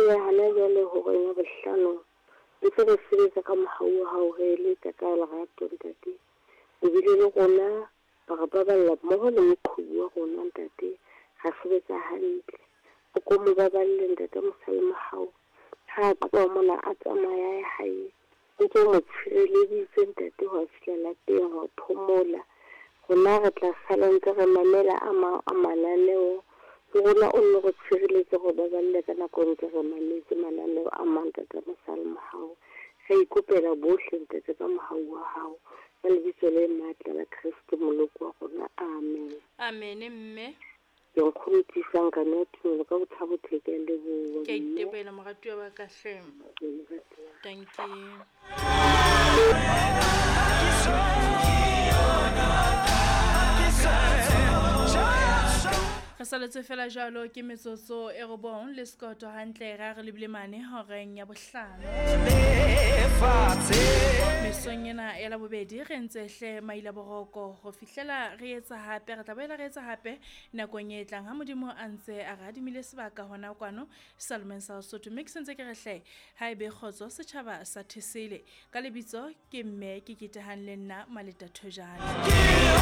Jwale hana jwale hore ya bohlano ntse re sebetsa ka mohau hao re le ka lerato ntate. Ebile le rona ba baballa mmoho le moqhubu wa rona ntate ha sebetsa hantle. O ko mo baballe ntate mosalma hao. Ha tloha mona a tsamaya hae. O tlo mo tshireleditse ntate ho fihlela teng ho phomola. Rona re tla sala ntse re mamela a mananeo. Rona o nne go tshireletsa go baballe ka nako ntse re mametse mananeo a mang ka mosalma hao. Re ikopela bohle ntate ka mohau wa hao. Ka lebitso le matla la Kristo moloko wa rona. Amen. Amen mme. Ke nkgontisa ka notlo ka bothabo thekele bo. Ke itebela moratuwa wa ka hle. Thank you. Re saletse fela jalo ke metsotso e robong le skoto hantle ra re lebile mane horeng ya bohlano. Mesong ena ya la bobedi re ntse hle maila boroko go fihlela re etsa hape re tla boela re etsa hape nakong e tlang ha modimo a ntse a radimile sebaka hona kwano Salmon sa Sotho mix ntse ke re hle ha ebe khotso setjhaba sa Thesele ka lebitso ke mme ke kitehang le nna Maleta Thojana.